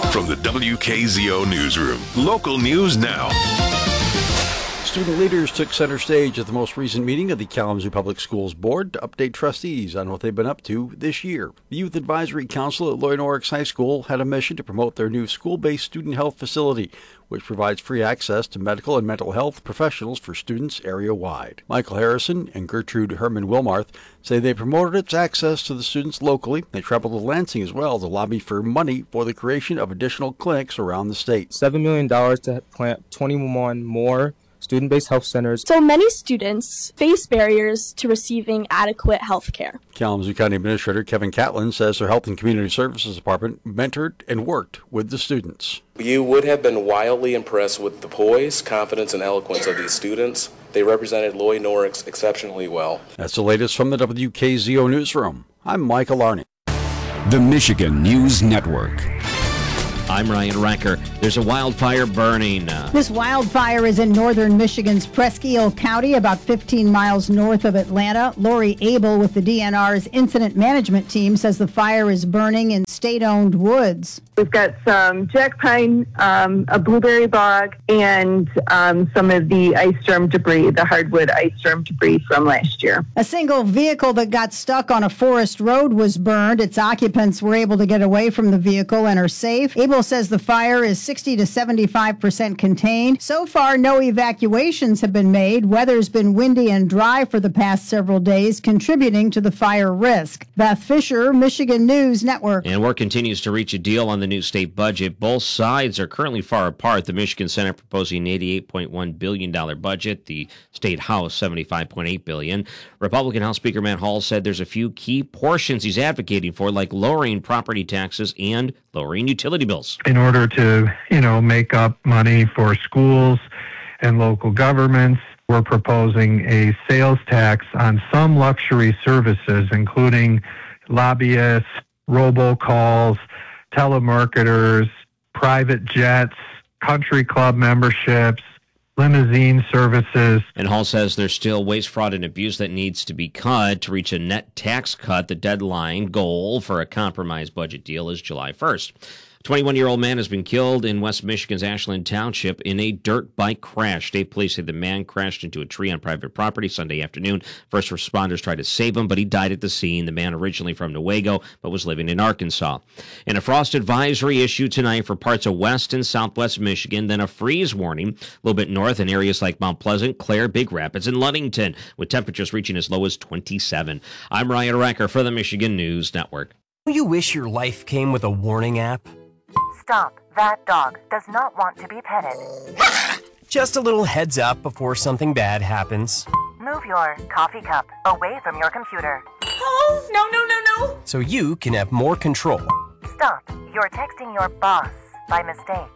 From the WKZO Newsroom, local news now. Student leaders took center stage at the most recent meeting of the Kalamazoo Public Schools Board to update trustees on what they've been up to this year. The Youth Advisory Council at Loy Norrix High School had a mission to promote their new school-based student health facility, which provides free access to medical and mental health professionals for students area-wide. Michael Harrison and Gertrude Herman-Wilmarth say they promoted its access to the students locally. They traveled to Lansing as well to lobby for money for the creation of additional clinics around the state. $7 million to plant 21 more student-based health centers. So many students face barriers to receiving adequate health care. Kalamazoo County Administrator Kevin Catlin says their Health and Community Services Department mentored and worked with the students. You would have been wildly impressed with the poise, confidence, and eloquence of these students. They represented Loy Norrix exceptionally well. That's the latest from the WKZO Newsroom. I'm Michael Arney. The Michigan News Network. I'm Ryan Recker. There's a wildfire burning. This wildfire is in northern Michigan's Presque Isle County, about 15 miles north of Atlanta. Lori Abel with the DNR's Incident Management Team says the fire is burning in state-owned woods. We've got some jack pine, a blueberry bog, and some of the ice storm debris, the hardwood ice storm debris from last year. A single vehicle that got stuck on a forest road was burned. Its occupants were able to get away from the vehicle and are safe. Abel says the fire is 60 to 75% contained. So far, no evacuations have been made. Weather's been windy and dry for the past several days, contributing to the fire risk. Beth Fisher, Michigan News Network. And work continues to reach a deal on the new state budget. Both sides are currently far apart. The Michigan Senate proposing an $88.1 billion budget. The State House, $75.8 billion. Republican House Speaker Matt Hall said there's a few key portions he's advocating for, like lowering property taxes and lowering utility bills. In order to, make up money for schools and local governments, we're proposing a sales tax on some luxury services, including lobbyists, robocalls, telemarketers, private jets, country club memberships, limousine services. And Hall says there's still waste, fraud, and abuse that needs to be cut to reach a net tax cut. The deadline goal for a compromise budget deal is July 1st. A 21-year-old man has been killed in West Michigan's Ashland Township in a dirt bike crash. State police say the man crashed into a tree on private property Sunday afternoon. First responders tried to save him, but he died at the scene. The man originally from Newaygo, but was living in Arkansas. And a frost advisory issued tonight for parts of West and Southwest Michigan, then a freeze warning a little bit north in areas like Mount Pleasant, Clare, Big Rapids, and Ludington, with temperatures reaching as low as 27. I'm Ryan Recker for the Michigan News Network. Do you wish your life came with a warning app? Stop. That dog does not want to be petted. Just a little heads up before something bad happens. Move your coffee cup away from your computer. Oh, no. So you can have more control. Stop. You're texting your boss by mistake.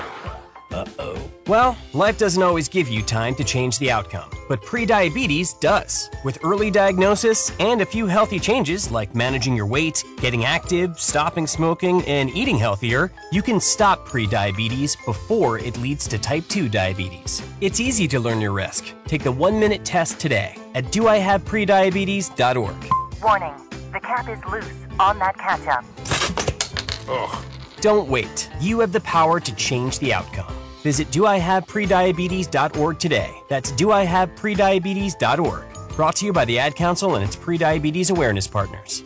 Uh-oh. Well, life doesn't always give you time to change the outcome, but prediabetes does. With early diagnosis and a few healthy changes like managing your weight, getting active, stopping smoking, and eating healthier, you can stop prediabetes before it leads to type 2 diabetes. It's easy to learn your risk. Take the 1-minute test today at doihaveprediabetes.org. Warning, the cap is loose on that ketchup. Ugh. Don't wait. You have the power to change the outcome. Visit doihaveprediabetes.org today. That's doihaveprediabetes.org. Brought to you by the Ad Council and its Prediabetes Awareness Partners.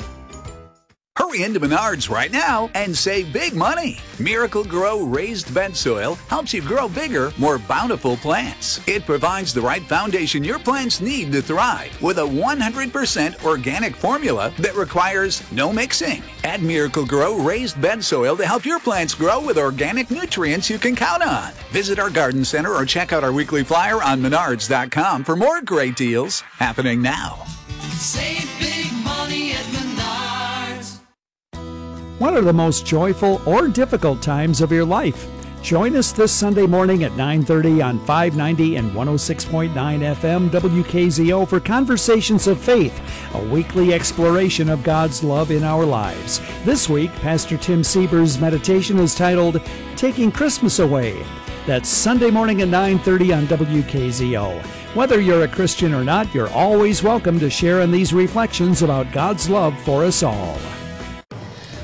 Hurry into Menards right now and save big money. Miracle Grow raised bed soil helps you grow bigger, more bountiful plants. It provides the right foundation your plants need to thrive with a 100% organic formula that requires no mixing. Add Miracle Grow raised bed soil to help your plants grow with organic nutrients you can count on. Visit our garden center or check out our weekly flyer on Menards.com for more great deals happening now. Save big money at Menards. What are the most joyful or difficult times of your life? Join us this Sunday morning at 9:30 on 590 and 106.9 FM WKZO for Conversations of Faith, a weekly exploration of God's love in our lives. This week, Pastor Tim Sieber's meditation is titled, Taking Christmas Away. That's Sunday morning at 9:30 on WKZO. Whether you're a Christian or not, you're always welcome to share in these reflections about God's love for us all.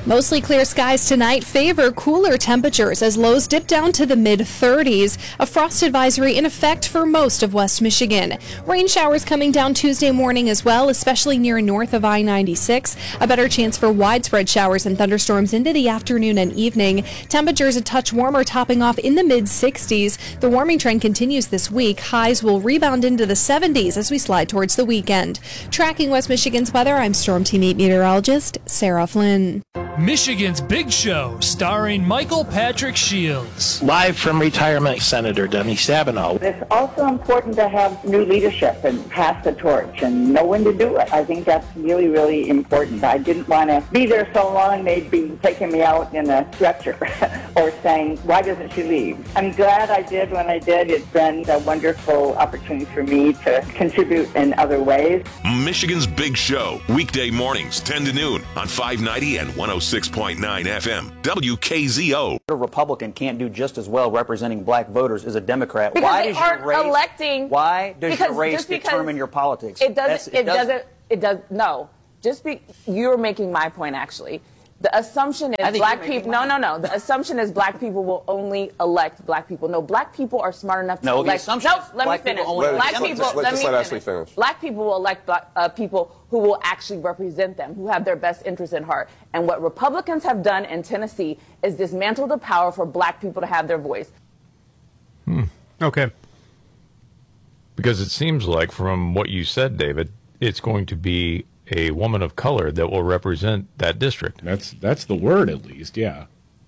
Mostly clear skies tonight favor cooler temperatures as lows dip down to the mid-30s. A frost advisory in effect for most of West Michigan. Rain showers coming down Tuesday morning as well, especially near north of I-96. A better chance for widespread showers and thunderstorms into the afternoon and evening. Temperatures a touch warmer, topping off in the mid-60s. The warming trend continues this week. Highs will rebound into the 70s as we slide towards the weekend. Tracking West Michigan's weather, I'm Storm Team 8 meteorologist Sarah Flynn. Michigan's Big Show, starring Michael Patrick Shields. Live from retirement, Senator Denny Stabenow. It's also important to have new leadership and pass the torch and know when to do it. I think that's really, really important. I didn't want to be there so long they'd be taking me out in a stretcher or saying, why doesn't she leave? I'm glad I did when I did. It's been a wonderful opportunity for me to contribute in other ways. Michigan's Big Show, weekday mornings, 10 to noon on 590 and 106.9 FM, WKZO. A Republican can't do just as well representing black voters as a Democrat. Because Why they does your aren't race, electing. Why does your Because race just because determine your politics? It doesn't. No. You're making my point, actually. The assumption is black people. No. The assumption is black people will only elect black people. No, black people are smart enough to elect. The assumption is let me finish. Black people will elect people who will actually represent them, who have their best interests in heart. And what Republicans have done in Tennessee is dismantle the power for black people to have their voice. Okay. Because it seems like, from what you said, David, it's going to be a woman of color that will represent that district. That's the word, at least, yeah.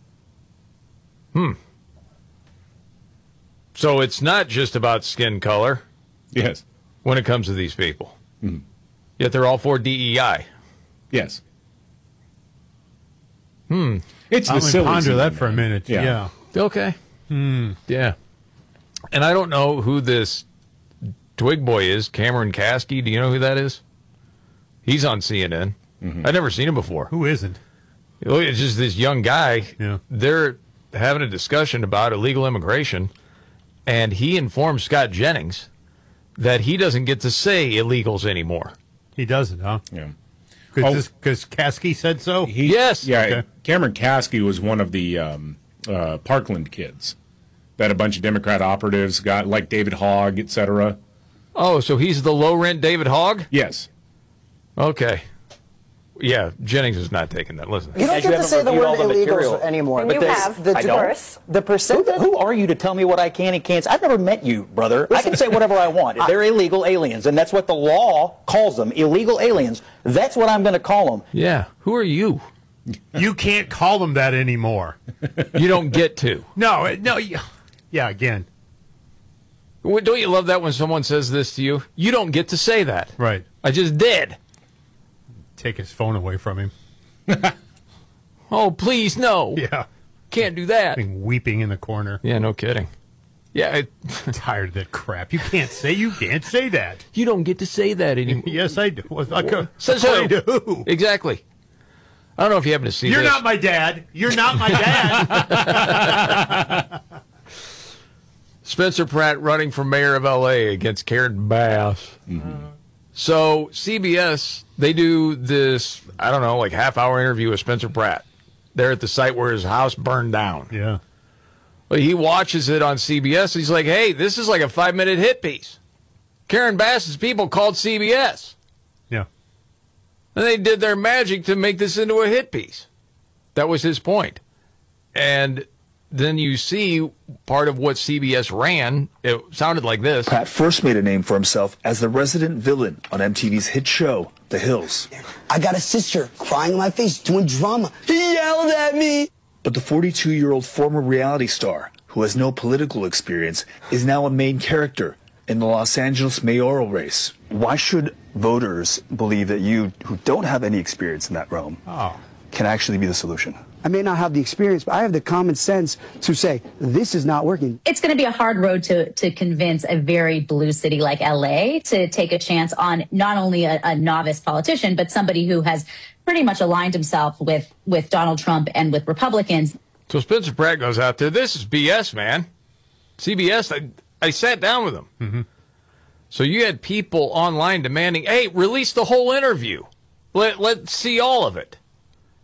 So it's not just about skin color. Yes. When it comes to these people. Yet they're all for DEI. Yes. It's I'm the silly ponder season, that man. for a minute. Yeah. Okay. Yeah. And I don't know who this twig boy is. Cameron Kasky. Do you know who that is? He's on CNN. I've never seen him before. Who isn't? It's just this young guy. Yeah. They're having a discussion about illegal immigration, and he informs Scott Jennings that he doesn't get to say illegals anymore. He doesn't, huh? Yeah. Because Kasky said so? Yes. Yeah. Okay. Cameron Kasky was one of the Parkland kids that a bunch of Democrat operatives got, like David Hogg, etc. Oh, so he's the low-rent David Hogg? Yes. Okay. Yeah, Jennings is not taking that. Listen. You don't get to say the word illegals anymore. And you have. I don't. The percent. Who are you to tell me what I can and can't? I've never met you, brother. I can say whatever I want. They're illegal aliens, and that's what the law calls them, illegal aliens. That's what I'm going to call them. Yeah. Who are you? You can't call them that anymore. You don't get to. No. Yeah, again. Don't you love that when someone says this to you? You don't get to say that. Right. I just did. Take his phone away from him. Oh, please, no. Yeah. Can't do that. Weeping in the corner. Yeah, no kidding. Yeah. Tired of that crap. You can't say that. You don't get to say that anymore. Yes, I do. Says who? Exactly. I don't know if you happen to see You're this. not my dad. You're not my dad. Spencer Pratt running for mayor of L.A. against Karen Bass. So CBS, they do this, I don't know, like half-hour interview with Spencer Pratt. They're at the site where his house burned down. Yeah. But he watches it on CBS. He's like, hey, this is like a 5-minute hit piece. Karen Bass's people called CBS. Yeah. And they did their magic to make this into a hit piece. That was his point. And then you see part of what CBS ran. It sounded like this. Pratt first made a name for himself as the resident villain on MTV's hit show, The Hills. I got a sister crying in my face, doing drama. He yelled at me. But the 42-year-old former reality star, who has no political experience, is now a main character in the Los Angeles mayoral race. Why should voters believe that you, who don't have any experience in that realm, can actually be the solution? I may not have the experience, but I have the common sense to say, this is not working. It's going to be a hard road to convince a very blue city like LA to take a chance on not only a novice politician, but somebody who has pretty much aligned himself with Donald Trump and with Republicans. So Spencer Pratt goes out there. This is BS, man. CBS, I sat down with him. So you had people online demanding, hey, release the whole interview. Let's see all of it.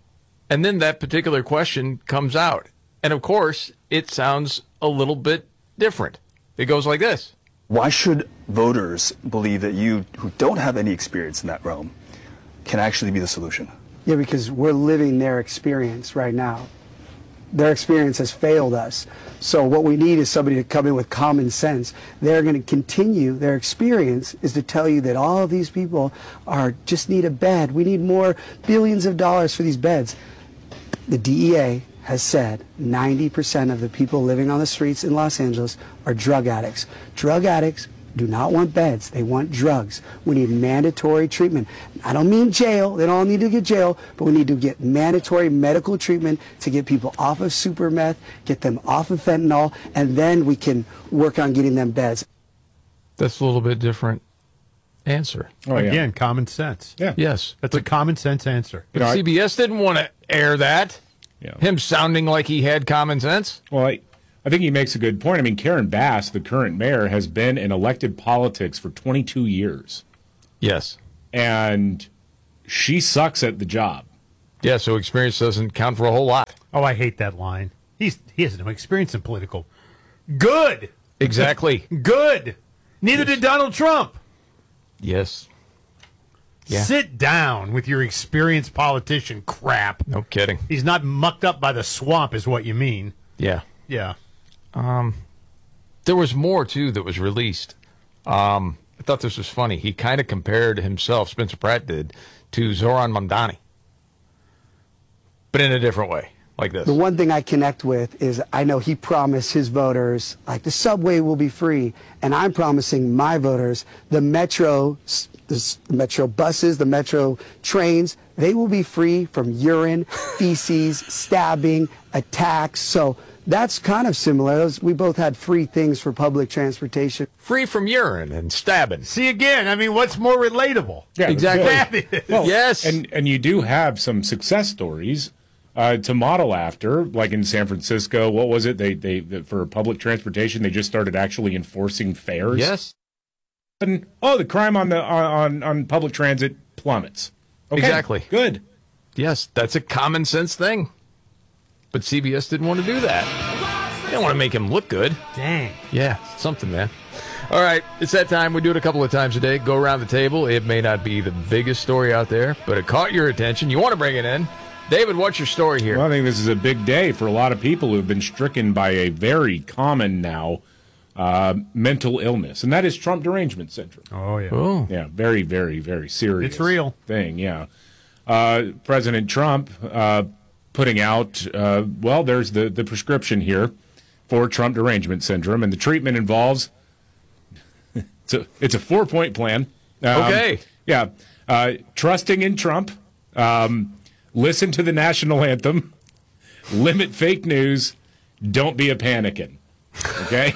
And then that particular question comes out. And, of course, it sounds a little bit different. It goes like this. Why should voters believe that you, who don't have any experience in that realm, can actually be the solution? Yeah, because we're living their experience right now. Their experience has failed us. So what we need is somebody to come in with common sense. They're going to continue, their experience is to tell you that all of these people just need a bed. We need more billions of dollars for these beds. The DEA has said 90% of the people living on the streets in Los Angeles are drug addicts. Drug addicts do not want beds. They want drugs. We need mandatory treatment. I don't mean jail. They don't all need to get jail, but we need to get mandatory medical treatment to get people off of super meth, get them off of fentanyl, and then we can work on getting them beds. That's a little bit different answer. Again, common sense. Yeah. Yes. That's a common sense answer. But CBS didn't want to air that. Yeah. Him sounding like he had common sense. Well, I think he makes a good point. I mean, Karen Bass, the current mayor, has been in elected politics for 22 years. Yes. And she sucks at the job. Yeah, so experience doesn't count for a whole lot. Oh, I hate that line. He has no experience in political. Good. Exactly. Good. Neither did Donald Trump. Yes. Yeah. Sit down with your experienced politician crap. No kidding. He's not mucked up by the swamp is what you mean. Yeah. Yeah. There was more, too, that was released. I thought this was funny. He kind of compared himself, Spencer Pratt did, to Zoran Mamdani. But in a different way, like this. The one thing I connect with is I know he promised his voters, like, the subway will be free. And I'm promising my voters the metro buses, the metro trains, they will be free from urine, feces, stabbing, attacks. So that's kind of similar. We both had free things for public transportation. Free from urine and stabbing. See, again, I mean, what's more relatable? Yeah, exactly. Well, yes. And you do have some success stories to model after, like in San Francisco. What was it? They for public transportation, they just started actually enforcing fares. Yes. And the crime on public transit plummets. Okay, exactly. Good. Yes, that's a common sense thing. But CBS didn't want to do that. They don't want to make him look good. Dang. Yeah, something, man. All right, it's that time. We do it a couple of times a day. Go around the table. It may not be the biggest story out there, but it caught your attention. You want to bring it in. David, what's your story here? Well, I think this is a big day for a lot of people who have been stricken by a very common now mental illness, and that is Trump derangement syndrome. Oh, yeah. Oh. Yeah, very, very, very serious. It's real. Thing, yeah. President Trump putting out, there's the prescription here for Trump derangement syndrome, and the treatment involves, it's a 4-point plan. Okay. Yeah. Trusting in Trump, listen to the national anthem, limit fake news, don't be a panicking. Okay?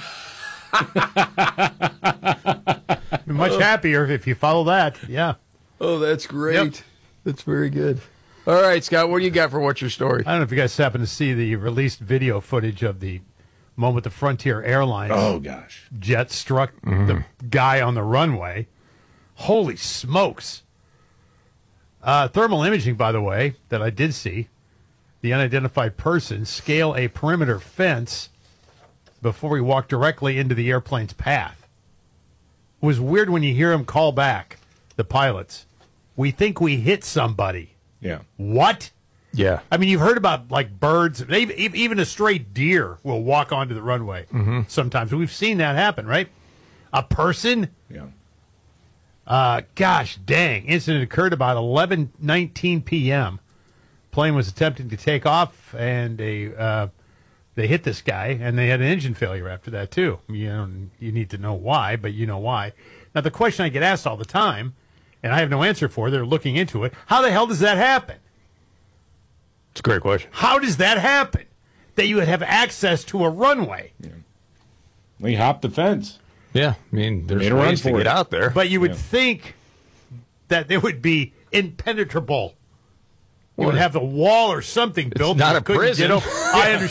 Much happier if you follow that. Yeah. Oh, that's great. Yep. That's very good. All right, Scott, what do you got for What's Your Story? I don't know if you guys happen to see the released video footage of the moment the Frontier Airlines jet struck the guy on the runway. Holy smokes. Thermal imaging, by the way, that I did see. The unidentified person scale a perimeter fence before he walked directly into the airplane's path. It was weird when you hear him call back, the pilots. We think we hit somebody. Yeah. What? Yeah. I mean, you've heard about, like, birds. Even a stray deer will walk onto the runway sometimes. We've seen that happen, right? A person? Yeah. Gosh dang. Incident occurred about 11:19 p.m. Plane was attempting to take off, and they hit this guy, and they had an engine failure after that, too. You need to know why, but you know why. Now, the question I get asked all the time, and I have no answer for, they're looking into it, how the hell does that happen? It's a great question. How does that happen? That you would have access to a runway? Yeah. We hopped the fence. Yeah, I mean, there's ways to get out there. But you would think that it would be impenetrable. You would have the wall or something built. Not a couldn't prison. Get over. I understand.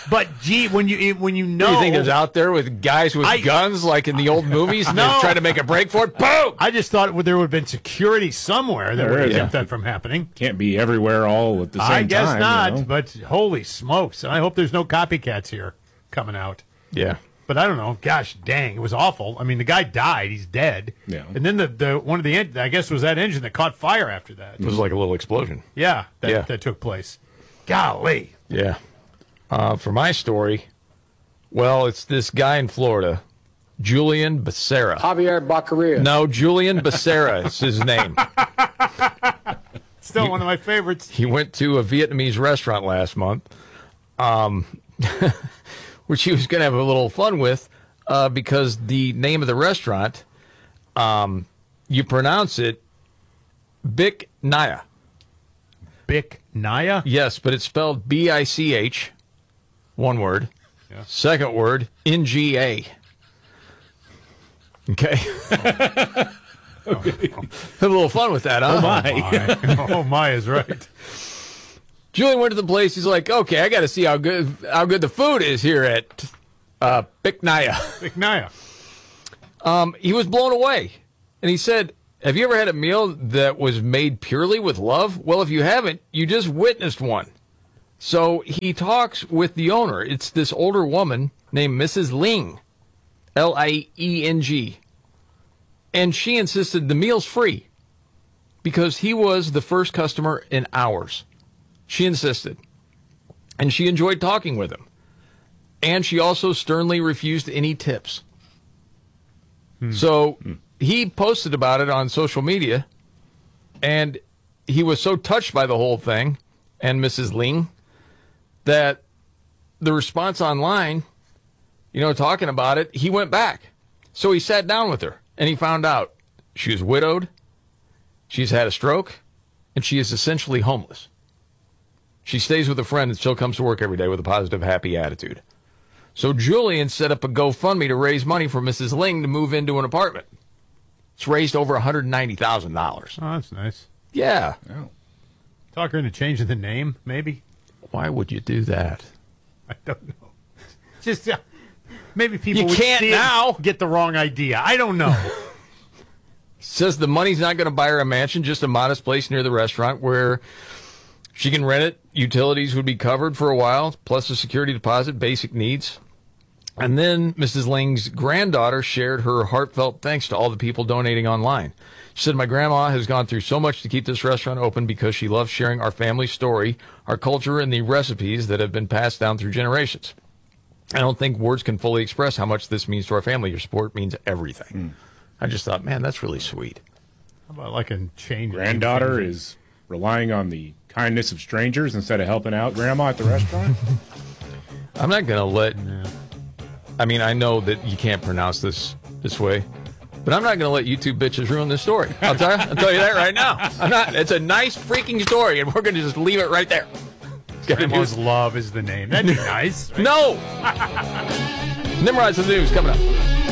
But gee, when you know, you think there's out there with guys with guns like in the old movies, and they're trying to make a break for it? Boom! I just thought there would have been security somewhere that would have kept that from happening. Can't be everywhere all at the same time. I guess not, you know? but holy smokes! I hope there's no copycats here coming out. Yeah. But I don't know. Gosh dang, it was awful. I mean, the guy died. He's dead. Yeah. And then the one of the I guess it was that engine that caught fire after that. It was like a little explosion. Yeah, that took place. Golly. Yeah. For my story, well, it's this guy in Florida, Julian Becerra. Javier Baccaria. No, Julian Becerra is his name. Still one of my favorites. He went to a Vietnamese restaurant last month, which he was going to have a little fun with because the name of the restaurant, you pronounce it Bic Naya. Bic Naya? Yes, but it's spelled B-I-C-H, one word. Yeah. Second word, N-G-A. Okay. Have a little fun with that, huh? Oh, my. Oh, my is right. Julian went to the place. He's like, okay, I got to see how good the food is here at Bic Naya. Bic Naya. He was blown away. And he said, have you ever had a meal that was made purely with love? Well, if you haven't, you just witnessed one. So he talks with the owner. It's this older woman named Mrs. Ling, L-I-E-N-G. And she insisted the meal's free because he was the first customer in hours. She insisted. And she enjoyed talking with him. And she also sternly refused any tips. So he posted about it on social media, and he was so touched by the whole thing and Mrs. Ling that the response online, talking about it, he went back. So he sat down with her, and he found out she was widowed, she's had a stroke, and she is essentially homeless. She stays with a friend and still comes to work every day with a positive, happy attitude. So Julian set up a GoFundMe to raise money for Mrs. Ling to move into an apartment. It's raised over $190,000. Oh, that's nice. Yeah. Oh. Talk her into changing the name, maybe? Why would you do that? I don't know. Just maybe people you would can't see now get the wrong idea. I don't know. Says the money's not going to buy her a mansion, just a modest place near the restaurant where she can rent it. Utilities would be covered for a while, plus a security deposit, basic needs. And then Mrs. Ling's granddaughter shared her heartfelt thanks to all the people donating online. She said, my grandma has gone through so much to keep this restaurant open because she loves sharing our family story, our culture, and the recipes that have been passed down through generations. I don't think words can fully express how much this means to our family. Your support means everything. I just thought, man, that's really sweet. How about like a chain? Granddaughter is relying on the kindness of strangers instead of helping out grandma at the restaurant? I'm not going to let... I mean, I know that you can't pronounce this way, but I'm not going to let you two bitches ruin this story. I'll tell you that right now. I'm not. It's a nice freaking story, and we're going to just leave it right there. Grandma's Love is the name. That'd be nice. Right? No! Nimrod's the news coming up.